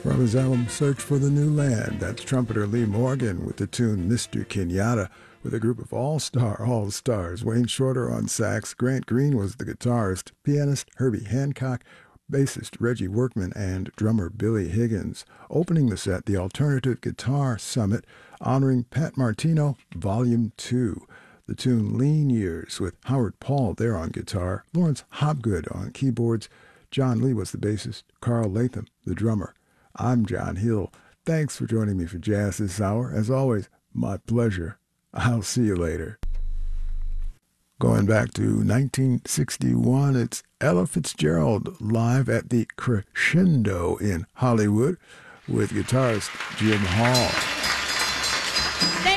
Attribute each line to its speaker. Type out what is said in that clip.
Speaker 1: From his album Search for the New Land, that's trumpeter Lee Morgan with the tune Mr. Kenyatta, with a group of all-stars. Wayne Shorter on sax, Grant Green was the guitarist, pianist Herbie Hancock, bassist Reggie Workman, and drummer Billy Higgins. Opening the set, the Alternative Guitar Summit, honoring Pat Martino, Volume 2. The tune Lean Years with Howard Paul there on guitar, Lawrence Hopgood on keyboards, John Lee was the bassist, Carl Latham the drummer. I'm John Hill. Thanks for joining me for Jazz this hour. As always, my pleasure. I'll see you later. Going back to 1961, it's Ella Fitzgerald live at the Crescendo in Hollywood with guitarist Jim Hall.